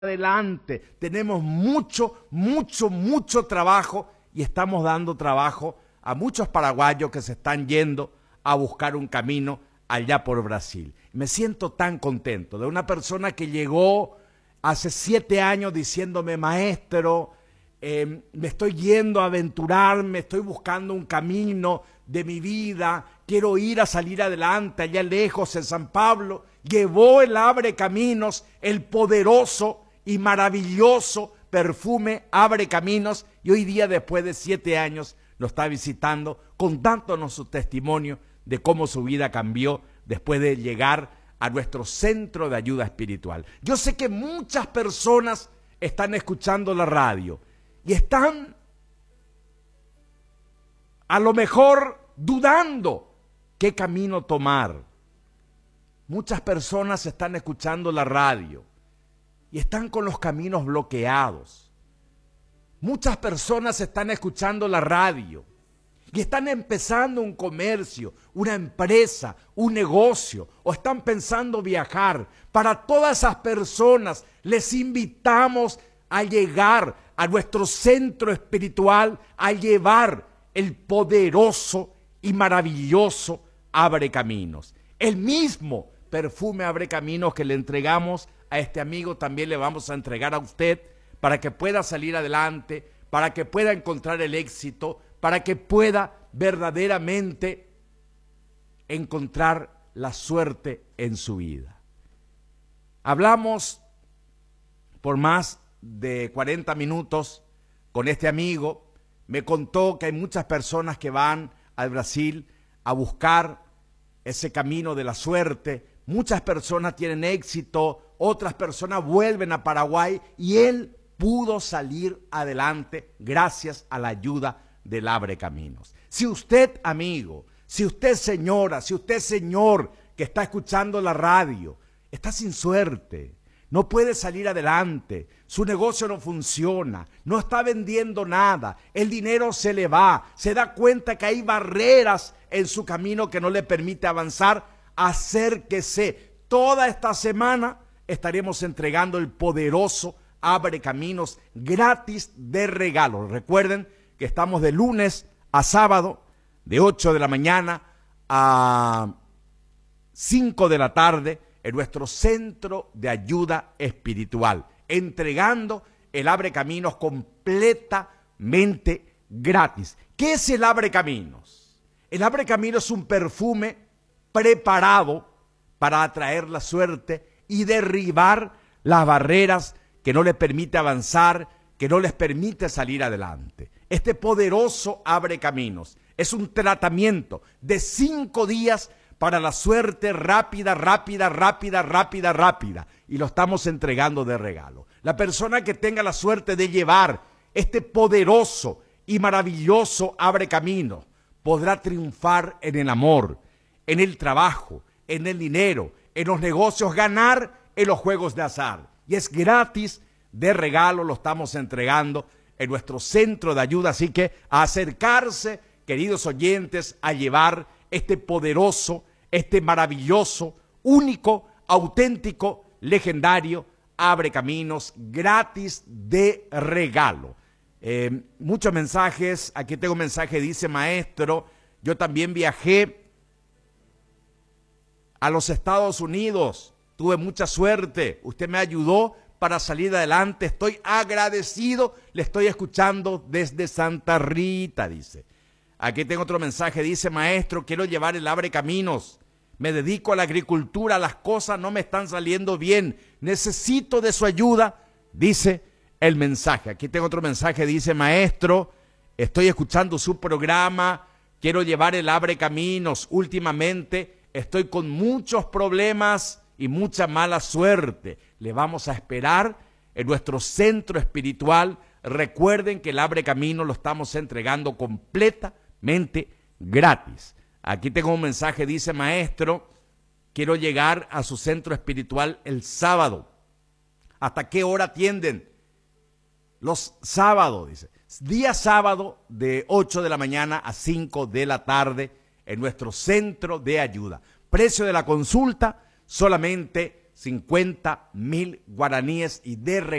adelante. Tenemos mucho trabajo y estamos dando trabajo a muchos paraguayos que se están yendo a buscar un camino allá por Brasil. Me siento tan contento de una persona que llegó hace 7 años diciéndome: maestro, me estoy yendo a aventurarme, estoy buscando un camino de mi vida, quiero ir a salir adelante allá lejos en San Pablo. Llevó el Abre Caminos, el poderoso y maravilloso perfume Abre Caminos, y hoy día, después de 7 años, lo está visitando, contándonos su testimonio de cómo su vida cambió después de llegar a nuestro centro de ayuda espiritual. Yo sé que muchas personas están escuchando la radio y están a lo mejor dudando qué camino tomar. Muchas personas están escuchando la radio y están con los caminos bloqueados. Muchas personas están escuchando la radio y están empezando un comercio, una empresa, un negocio, o están pensando viajar. Para todas esas personas les invitamos a llegar a nuestro centro espiritual, a llevar el poderoso y maravilloso Abre Caminos. El mismo perfume Abre Caminos que le entregamos a este amigo, también le vamos a entregar a usted, para que pueda salir adelante, para que pueda encontrar el éxito, para que pueda verdaderamente encontrar la suerte en su vida. Hablamos por más de 40 minutos con este amigo. Me contó que hay muchas personas que van al Brasil a buscar ese camino de la suerte. Muchas personas tienen éxito, otras personas vuelven a Paraguay, y él pudo salir adelante gracias a la ayuda del Abre Caminos. Si usted, amigo, si usted, señora, si usted, señor, que está escuchando la radio, está sin suerte, no puede salir adelante, su negocio no funciona, no está vendiendo nada, el dinero se le va, se da cuenta que hay barreras en su camino que no le permite avanzar, acérquese. Toda esta semana estaremos entregando el poderoso Abre Caminos gratis de regalo. Recuerden que estamos de lunes a sábado, de 8 de la mañana a 5 de la tarde, en nuestro centro de ayuda espiritual, entregando el Abre Caminos completamente gratis. ¿Qué es el Abre Caminos? El Abre Caminos es un perfume preparado para atraer la suerte y derribar las barreras que no les permite avanzar, que no les permite salir adelante. Este poderoso Abre Caminos es un tratamiento de 5 días para la suerte rápida, y lo estamos entregando de regalo. La persona que tenga la suerte de llevar este poderoso y maravilloso Abre Caminos podrá triunfar en el amor, en el trabajo, en el dinero, en los negocios, ganar en los juegos de azar. Y es gratis de regalo, lo estamos entregando en nuestro centro de ayuda. Así que a acercarse, queridos oyentes, a llevar este poderoso, este maravilloso, único, auténtico, legendario Abre Caminos gratis de regalo. Muchos mensajes. Aquí tengo un mensaje, dice: maestro, yo también viajé a los Estados Unidos, tuve mucha suerte, usted me ayudó para salir adelante, estoy agradecido, le estoy escuchando desde Santa Rita, dice. Aquí tengo otro mensaje, dice: maestro, quiero llevar el Abre Caminos, me dedico a la agricultura, las cosas no me están saliendo bien, necesito de su ayuda, dice el mensaje. Aquí tengo otro mensaje, dice: maestro, estoy escuchando su programa, quiero llevar el Abre Caminos, últimamente estoy con muchos problemas y mucha mala suerte. Le vamos a esperar en nuestro centro espiritual. Recuerden que el Abre Caminos lo estamos entregando completamente gratis. Aquí tengo un mensaje, dice: maestro, quiero llegar a su centro espiritual el sábado. ¿Hasta qué hora atienden? Los sábados, dice. Día sábado de 8 de la mañana a 5 de la tarde en nuestro centro de ayuda. Precio de la consulta, solamente 50.000 guaraníes y de